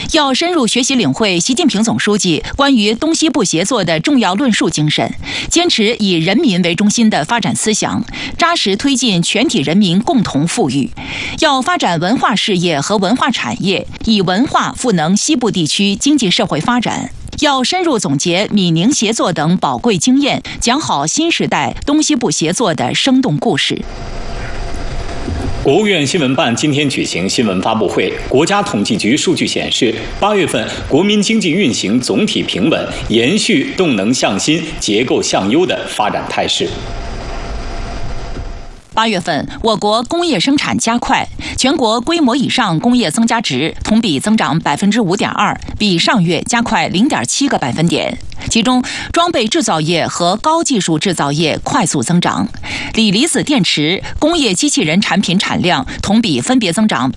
要深入学习领会习近平总书记关于东西部协作的重要论述精神，坚持以人民为中心的发展思想，扎实推进全体人民共同富裕。要发展文化事业和文化产业，以文化赋能西部地区经济社会发展。要深入总结闽宁协作等宝贵经验，讲好新时代东西部协作的生动故事。 国务院新闻办今天举行新闻发布会。国家统计局数据显示，8月份国民经济运行总体平稳，延续动能向新、结构向优的发展态势。 8月份，我国工业生产加快，全国规模以上工业增加值同比增长5.2%，比上月加快0.7个百分点。其中，装备制造业和高技术制造业快速增长，锂离子电池、工业机器人产品产量同比分别增长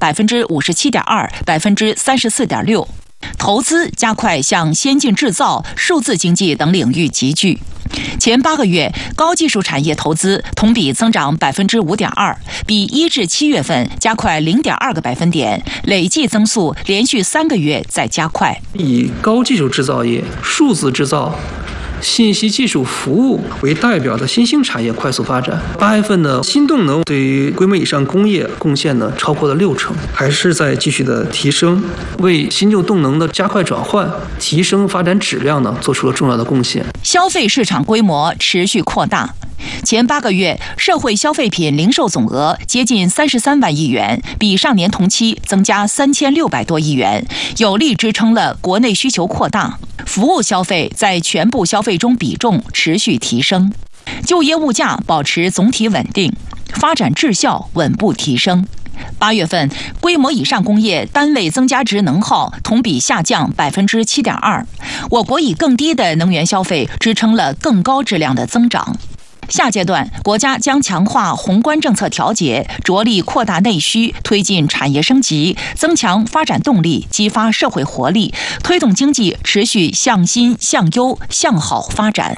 57.2%、34.6%。投资加快向先进制造、数字经济等领域集聚。前8个月，高技术产业投资同比增长5.2%，比1至7月份加快0.2个百分点，累计增速连续3个月在加快。 以高技术制造业、数字制造、信息技术服务为代表的新兴产业快速发展。8月份呢，新动能对于规模以上工业贡献呢超过了60%，还是在继续的提升，为新旧动能的加快转换、提升发展质量呢做出了重要的贡献。 消费市场规模持续扩大。前8个月，社会消费品零售总额接近33万亿元，比上年同期增加3600多亿元，有力支撑了国内需求扩大。服务消费在全部消费中比重持续提升，就业物价保持总体稳定，发展质效稳步提升。8月份，规模以上工业单位增加值能耗同比下降7.2%，我国以更低的能源消费支撑了更高质量的增长。下阶段，国家将强化宏观政策调节，着力扩大内需，推进产业升级，增强发展动力，激发社会活力，推动经济持续向新、向优、向好发展。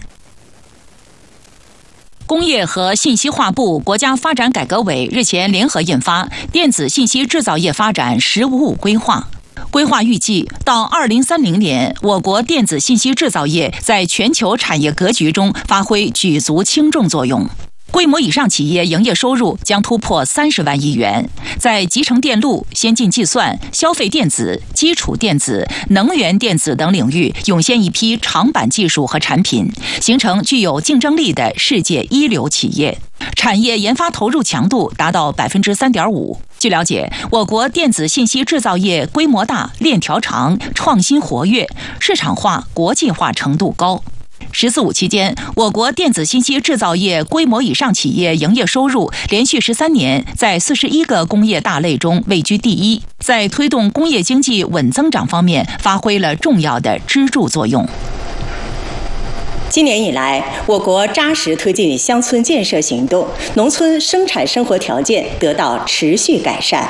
工业和信息化部、国家发展改革委日前联合印发《电子信息制造业发展“十五五”规划》。规划预计，到2030年，我国电子信息制造业在全球产业格局中发挥举足轻重作用。规模以上企业营业收入将突破30万亿元，在集成电路、先进计算、消费电子、基础电子、能源电子等领域涌现一批长板技术和产品，形成具有竞争力的世界一流企业。产业研发投入强度达到3.5%。据了解，我国电子信息制造业规模大、链条长、创新活跃、市场化、国际化程度高。“14·5”期间，我国电子信息制造业规模以上企业营业收入连续13年在41个工业大类中位居第一，在推动工业经济稳增长方面发挥了重要的支柱作用。 今年以来，我国扎实推进乡村建设行动，农村生产生活条件得到持续改善。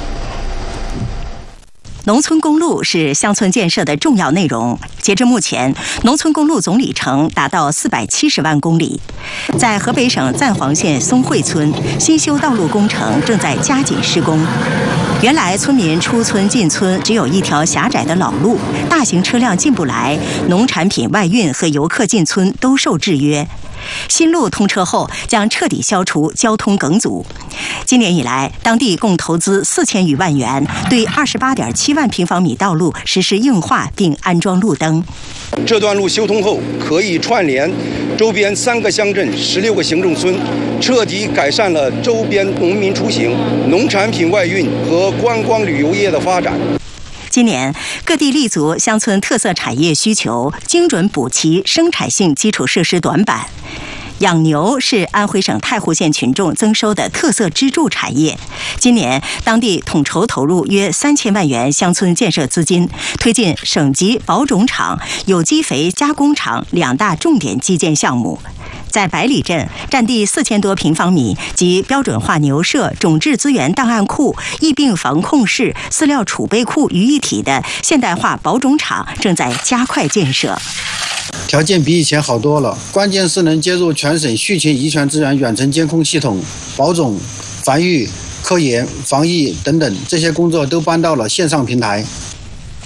农村公路是乡村建设的重要内容。截至目前，农村公路总里程达到470万公里。在河北省赞皇县松汇村，新修道路工程正在加紧施工。原来村民出村进村只有一条狭窄的老路，大型车辆进不来，农产品外运和游客进村都受制约。新路通车后，将彻底消除交通梗阻。今年以来，当地共投资4000余万元，对28.7万平方米道路实施硬化并安装路灯。 这段路修通后，可以串联周边3个乡镇、16个行政村，彻底改善了周边农民出行、农产品外运和观光旅游业的发展。 今年，各地立足乡村特色产业需求，精准补齐生产性基础设施短板。养牛是安徽省太湖县群众增收的特色支柱产业。今年，当地统筹投入约3000万元乡村建设资金，推进省级保种厂、有机肥加工厂2大重点基建项目。在百里镇，占地4000多平方米及标准化牛舍、种质资源档案库、疫病防控室、饲料储备库于一体的现代化保种厂正在加快建设。 条件比以前好多了，关键是能接入全省畜禽遗传资源远程监控系统，保种、繁育、科研、防疫等等这些工作都搬到了线上平台。